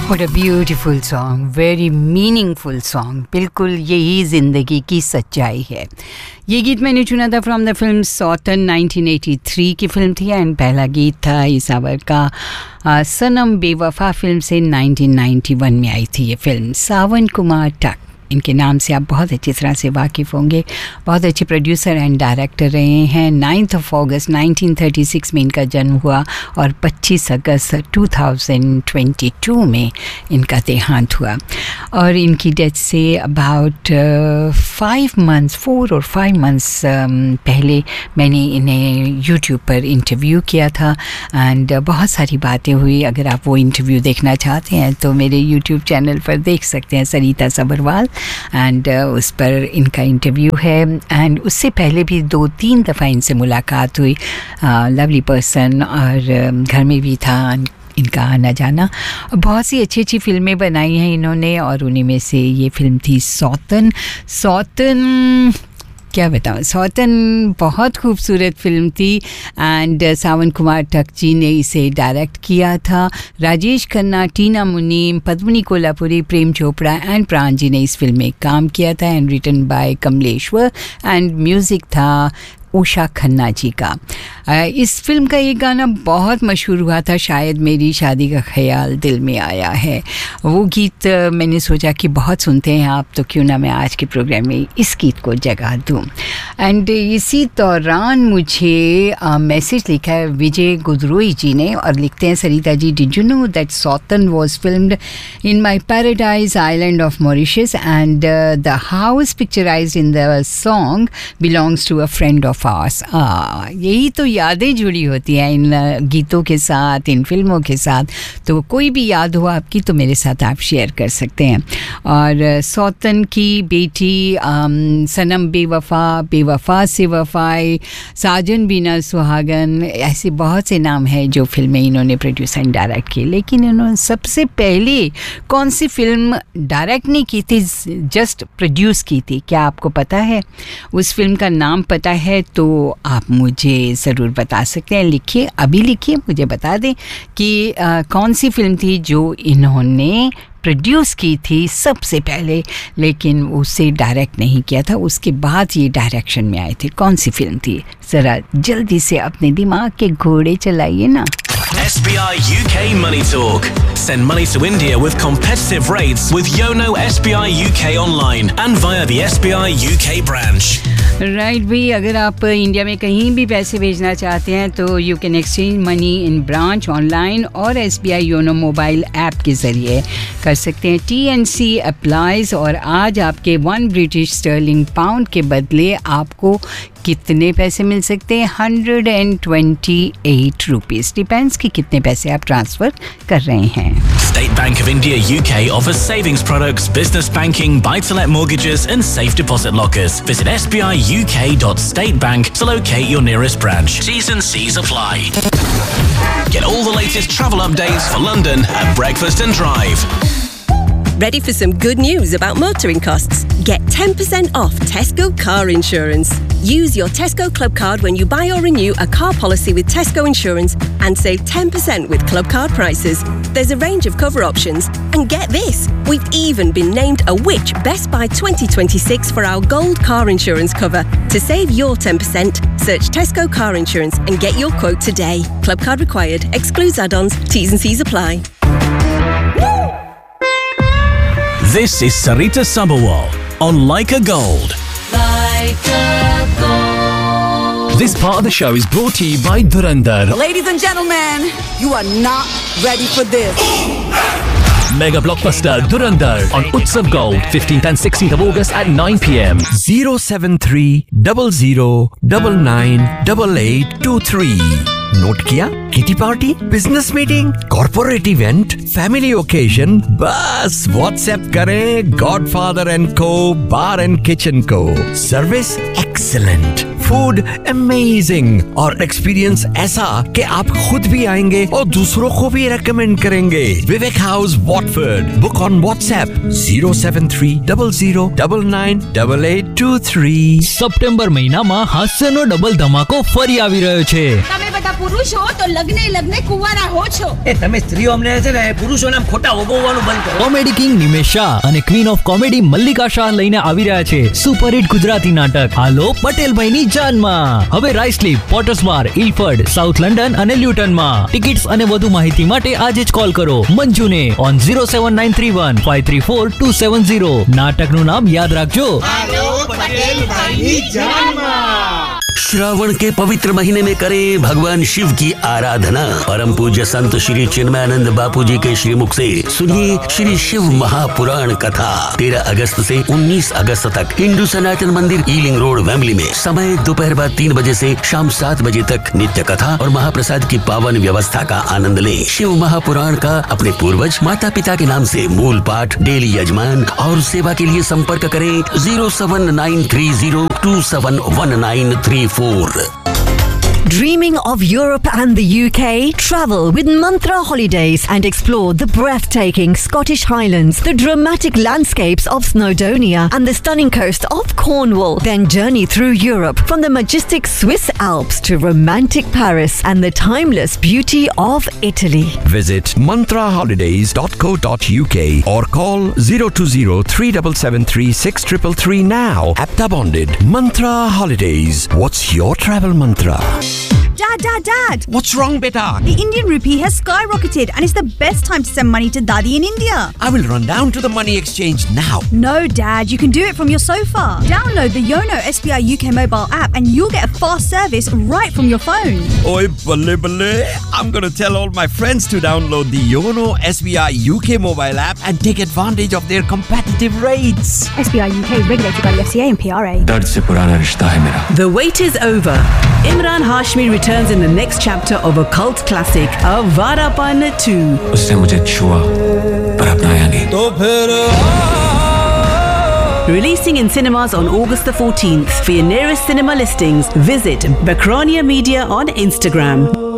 What a beautiful song, very meaningful song. बिल्कुल यही ज़िंदगी की सच्चाई है. ये गीत मैंने चुना था फ्रॉम द फिल्म सौतन 1983 की फिल्म थी एंड पहला गीत था इसावर का सनम बेवफा फिल्म से 1991 में आई थी ये फिल्म. सावन कुमार टक, इनके नाम से आप बहुत अच्छी तरह से वाकिफ़ होंगे. बहुत अच्छे प्रोड्यूसर एंड डायरेक्टर रहे हैं. 9 अगस्त 1936 में इनका जन्म हुआ और 25 अगस्त 2022 में इनका देहांत हुआ. और इनकी डेथ से अबाउट 4 और 5 मंथ्स पहले मैंने इन्हें यूट्यूब पर इंटरव्यू किया था एंड बहुत सारी बातें हुई. अगर आप वो इंटरव्यू देखना चाहते हैं तो मेरे यूट्यूब चैनल पर देख सकते हैं, सरिता सबरवाल, एंड उस पर इनका इंटरव्यू है. एंड उससे पहले भी 2-3 दफ़ा इनसे मुलाकात हुई. लवली पर्सन और घर में भी था इनका आना जाना. बहुत सी अच्छी अच्छी फिल्में बनाई हैं इन्होंने और उन्हीं में से ये फिल्म थी सौतन. क्या बताऊँ, सौतन बहुत खूबसूरत फिल्म थी एंड सावन कुमार टक जी ने इसे डायरेक्ट किया था. राजेश खन्ना, टीना मुनीम, पद्मिनी कोल्हापुरी, प्रेम चोपड़ा एंड प्राण जी ने इस फिल्म में काम किया था and written by Kamleshwar and music था उषा खन्ना जी का. इस फिल्म का एक गाना बहुत मशहूर हुआ था, शायद मेरी शादी का ख्याल दिल में आया है. वो गीत मैंने सोचा कि बहुत सुनते हैं आप, तो क्यों ना मैं आज के प्रोग्राम में इस गीत को जगह दूँ. एंड इसी दौरान मुझे मैसेज लिखा है विजय गुदरोई जी ने और लिखते हैं, Sarita ji, did you know that Sautan was filmed in my paradise island of Mauritius and the house picturised in the song belongs to a friend of hours. यही तो यादें जुड़ी होती हैं इन गीतों के साथ, इन फिल्मों के साथ. तो कोई भी याद हो आपकी तो मेरे साथ आप शेयर कर सकते हैं. और सौतन की बेटी सनम बेवफा से वफाई, साजन बिना सुहागन, ऐसे बहुत से नाम हैं जो फिल्में इन्होंने प्रोड्यूस एंड डायरेक्ट की. लेकिन इन्होंने सबसे पहले कौन सी फिल्म डायरेक्ट नहीं की थी, जस्ट प्रोड्यूस की थी, क्या आपको पता है? उस फिल्म का नाम पता है तो आप मुझे ज़रूर बता सकते हैं. लिखिए, अभी लिखिए, मुझे बता दें कि कौन सी फिल्म थी जो इन्होंने प्रोड्यूस की थी सबसे पहले, लेकिन उसे डायरेक्ट नहीं किया था, उसके बाद ये डायरेक्शन में आए थे. कौन सी फिल्म थी? ज़रा जल्दी से अपने दिमाग के घोड़े चलाइए ना. SBI UK Money Talk. Send money to India with competitive rates with Yono SBI UK online and via the SBI UK branch. Right भाई, अगर आप इंडिया में कहीं भी पैसे भेजना चाहते हैं तो you can exchange money in branch, online और SBI योनो मोबाइल ऐप के ज़रिए कर सकते हैं. TNC applies. और आज आपके 1 ब्रिटिश स्टर्लिंग पाउंड के बदले आपको कितने पैसे मिल सकते हैं? 128 रुपीज़. डिपेंड्स कि कितने पैसे आप ट्रांसफ़र कर रहे हैं. State Bank of India UK offers savings products, business banking, buy-to-let mortgages and safe deposit lockers. Visit sbiuk.statebank to locate your nearest branch. T's and C's apply. Get all the latest travel updates for London at Breakfast and Drive. Ready for some good news about motoring costs? Get 10% off Tesco car insurance. Use your Tesco Club card when you buy or renew a car policy with Tesco Insurance and save 10% with Club card prices. There's a range of cover options. And get this, we've even been named a Which Best Buy 2026 for our gold car insurance cover. To save your 10%, search Tesco car insurance and get your quote today. Club card required. Excludes add-ons. T's and C's apply. This is Sarita Sabharwal on Like a Gold. Like a Gold. This part of the show is brought to you by Dhurandhar. Ladies and gentlemen, you are not ready for this. Mega blockbuster Dhurandhar on Utsav Gold, 15th and 16th of August at 9 p.m. 073 0099 8823. Note किया? Kitty party, business meeting, corporate event, family occasion, बस WhatsApp करें godfather and को बार and kitchen को. Service excellent, food amazing और experience ऐसा कि आप खुद भी आएंगे और दूसरों को भी रेकमेंड करेंगे। विवेक house Watford, book on WhatsApp 07300998823। September મહિનામાં હાસ્યનો ડબલ ધમાકો ફરી આવી રહ્યો છે। તમે બધા પુરુષો તો લગ્ને કુંવારા હો છો। એ તમે સ્ત્રીઓ અમને છે ને પુરુષોને ખોટા ઓગવવાનું બંધ કરો। કોમેડી કિંગ નિમેશ શાહ અને queen of comedy Mallika Shah લઈને આવી રહ્યા છે સુપરહિટ ગુજરાતી નાટક હાલો પટેલભાઈની જાનમાં। હવે રાઇસલીપ, પોટર્સબાર, ઇલફર્ડ, સાઉથ લંડન અને લ્યુટનમાં। ટિકિટ્સ અને વધુ માહિતી માટે આજે જ કોલ કરો મંજુને ઓન 07931534270। નાટકનું નામ યાદ રાખજો, હાલો પટેલભાઈની જાનમાં। श्रावण के पवित्र महीने में करें भगवान शिव की आराधना। परम पूज्य संत श्री चिन्मयानंद बापू जी के श्रीमुख से सुनिए श्री शिव महापुराण कथा। 13 अगस्त से 19 अगस्त तक हिंदू सनातन मंदिर ईलिंग रोड वेम्बली में। समय दोपहर बाद 3 बजे से शाम 7 बजे तक नित्य कथा और महाप्रसाद की पावन व्यवस्था का आनंद लें। शिव महापुराण का अपने पूर्वज माता पिता के नाम से मूल पाठ, डेली यजमान और सेवा के लिए संपर्क करें 07930271934। Dreaming of Europe and the UK? Travel with Mantra Holidays and explore the breathtaking Scottish Highlands, the dramatic landscapes of Snowdonia and the stunning coast of Cornwall. Then journey through Europe from the majestic Swiss Alps to romantic Paris and the timeless beauty of Italy. Visit mantraholidays.co.uk or call 020-3773-6333 now. Apta bonded. Mantra Holidays. What's your travel mantra? Dad! What's wrong, beta? The Indian rupee has skyrocketed and it's the best time to send money to Dadi in India. I will run down to the money exchange now. No, Dad, you can do it from your sofa. Download the Yono SBI UK mobile app and you'll get a fast service right from your phone. Oi, balle. I'm going to tell all my friends to download the Yono SBI UK mobile app and take advantage of their competitive rates. SBI UK is regulated by the FCA and PRA. दर्द से पुराना रिश्ता है मेरा। The wait is over. Imran Hashmi returns in the next chapter of a cult classic, Avarapan 2. उसने मुझे छुआ पर अपनाया नहीं। तो फिर Releasing in cinemas on August the 14th. For your nearest cinema listings, visit Bakronia Media on Instagram.